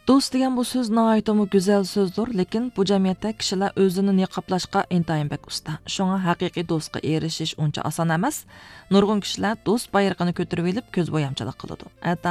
Do'st degan bu so'z nihoyatda go'zal so'zdir, lekin bu jamiyatda kishilar o'zini niqoblashga intayin bek usta. Shunga haqiqiy do'stga erishish uncha oson emas. Nurg'un kishilar do'st bayrog'ini ko'tarib olib ko'zbo'yamchilik qiladi.